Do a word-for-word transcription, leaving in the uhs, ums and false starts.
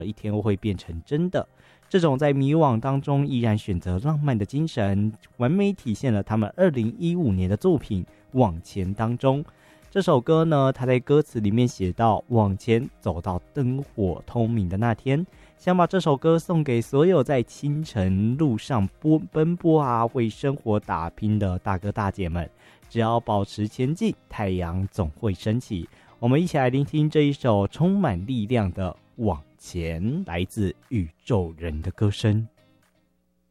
一天会变成真的。这种在迷惘当中依然选择浪漫的精神，完美体现了他们二零一五年的作品《往前》当中。这首歌呢，他在歌词里面写到，往前走到灯火通明的那天，想把这首歌送给所有在清晨路上奔波啊，为生活打拼的大哥大姐们。只要保持前进，太阳总会升起。我们一起来聆听这一首充满力量的《往前》，来自宇宙人的歌声。